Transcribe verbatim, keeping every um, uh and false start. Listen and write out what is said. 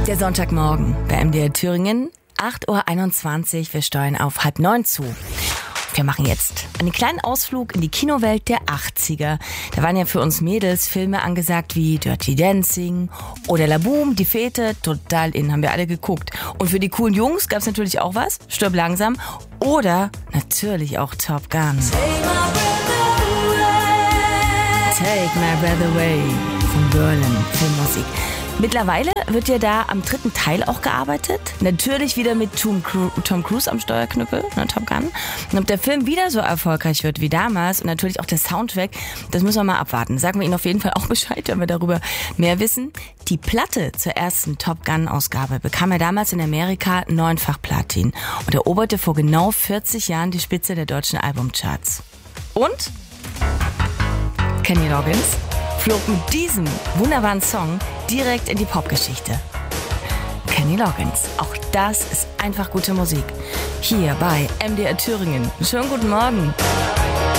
Der Sonntagmorgen bei M D R Thüringen, acht Uhr einundzwanzig. Wir steuern auf halb neun zu. Wir machen jetzt einen kleinen Ausflug in die Kinowelt der achtziger. Da waren ja für uns Mädels Filme angesagt wie Dirty Dancing oder La Boom, Die Fete, total in, haben wir alle geguckt. Und für die coolen Jungs gab es natürlich auch was, Stirb langsam oder natürlich auch Top Gun. Take My Breath Away von Berlin, Filmmusik. Mittlerweile wird ja da am dritten Teil auch gearbeitet. Natürlich wieder mit Tom, Cru- Tom Cruise am Steuerknüppel, ne, Top Gun. Und ob der Film wieder so erfolgreich wird wie damals und natürlich auch der Soundtrack, das müssen wir mal abwarten. Sagen wir Ihnen auf jeden Fall auch Bescheid, wenn wir darüber mehr wissen. Die Platte zur ersten Top Gun-Ausgabe bekam er damals in Amerika neunfach Platin und eroberte vor genau vierzig Jahren die Spitze der deutschen Albumcharts. Und Kenny Loggins flog mit diesem wunderbaren Song direkt in die Popgeschichte. Kenny Loggins, auch das ist einfach gute Musik. Hier bei M D R Thüringen. Schönen guten Morgen.